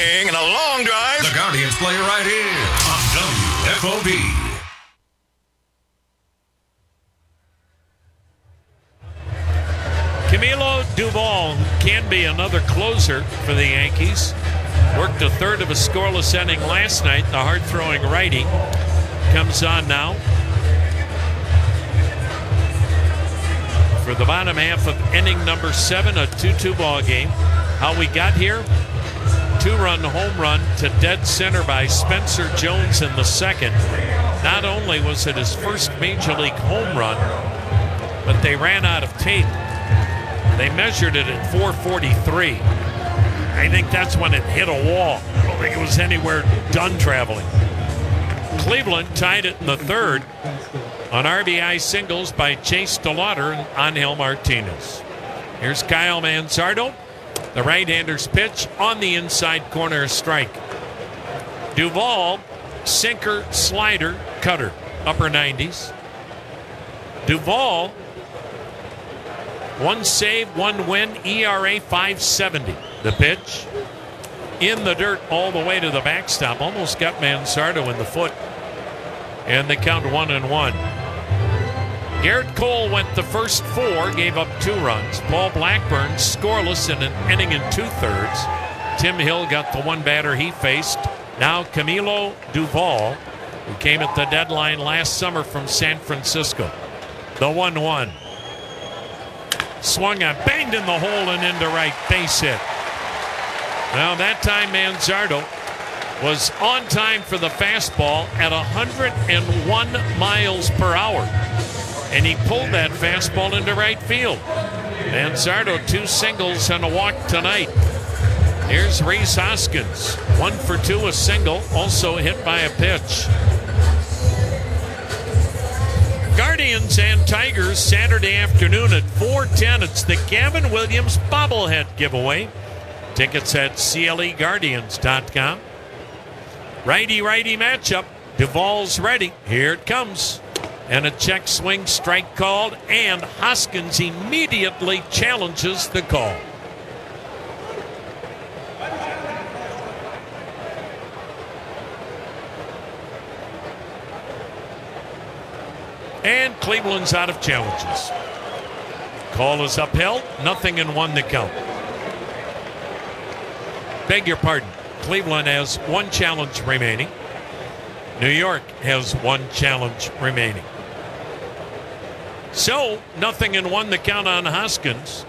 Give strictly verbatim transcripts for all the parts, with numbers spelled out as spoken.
swing and a long drive. The Guardians play right here on W F O B. Camilo Duvall can be another closer for the Yankees. Worked a third of a scoreless inning last night. The hard-throwing righty comes on now for the bottom half of inning number seven, a two two ball game. How we got here? Two-run home run to dead center by Spencer Jones in the second. Not only was it his first major league home run, but they ran out of tape. They measured it at four forty-three. I think that's when it hit a wall. I don't think it was anywhere done traveling. Cleveland tied it in the third on R B I singles by Chase DeLauder and Angel Martinez. Here's Kyle Manzardo. The right-hander's pitch on the inside corner, strike. Duvall, sinker, slider, cutter, upper nineties. Duvall, one save, one win, E R A five seventy. The pitch in the dirt all the way to the backstop. Almost got Manzardo in the foot. And they count one and one. Garrett Cole went the first four, gave up two runs. Paul Blackburn scoreless in an inning and two-thirds. Tim Hill got the one batter he faced. Now Camilo Duvall, who came at the deadline last summer from San Francisco. The one one. Swung on, banged in the hole and into right, base hit. Now that time Manzardo was on time for the fastball at one hundred one miles per hour. And he pulled that fastball into right field. Manzardo, two singles and a walk tonight. Here's Rhys Hoskins, one for two, a single, also hit by a pitch. Guardians and Tigers Saturday afternoon at four ten. It's the Gavin Williams bobblehead giveaway. Tickets at C L E Guardians dot com. Righty-righty matchup. Duvall's ready. Here it comes. And a check swing strike called, and Hoskins immediately challenges the call. And Cleveland's out of challenges. Call is upheld. Nothing in one to count. Beg your pardon. Cleveland has one challenge remaining. New York has one challenge remaining. So, nothing in one to count on Hoskins.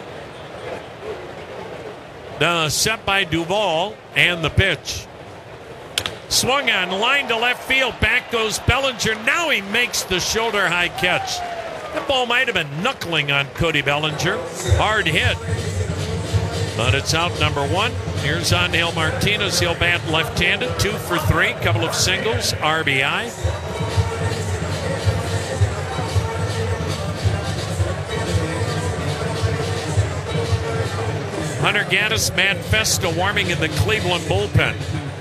The set by Duvall and the pitch. Swung on, line to left field. Back goes Bellinger. Now he makes the shoulder high catch. That ball might have been knuckling on Cody Bellinger. Hard hit. But it's out number one. Here's Angel Martinez. He'll bat left-handed. Two for three. Couple of singles. R B I. Hunter Gaddis, Matt Festa warming in the Cleveland bullpen.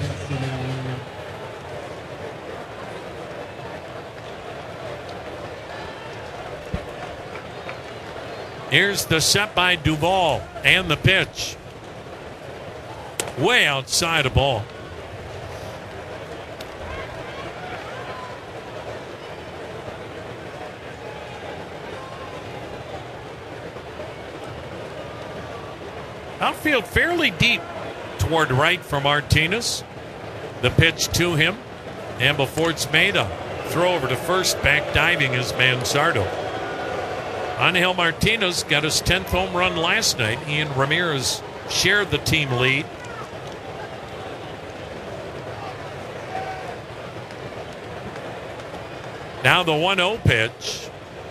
Here's the set by Duvall and the pitch. Way outside the ball. Outfield fairly deep toward right for Martinez. The pitch to him. And before it's made, a throw over to first, back diving is Manzardo. Angel Martinez got his tenth home run last night. He and Ramirez shared the team lead. Now the one oh pitch.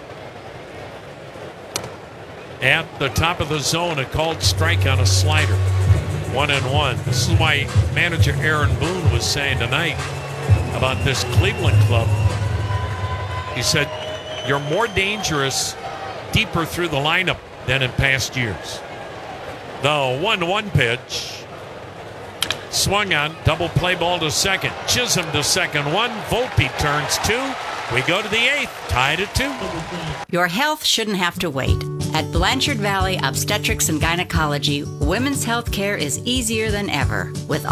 At the top of the zone, a called strike on a slider. One and one. This is why manager Aaron Boone was saying tonight about this Cleveland club. He said, you're more dangerous deeper through the lineup than in past years. The one one pitch. Swung on, double play ball to second. Chisholm to second one. Volpe turns two. We go to the eighth, tied at two. Your health shouldn't have to wait. At Blanchard Valley Obstetrics and Gynecology, women's health care is easier than ever with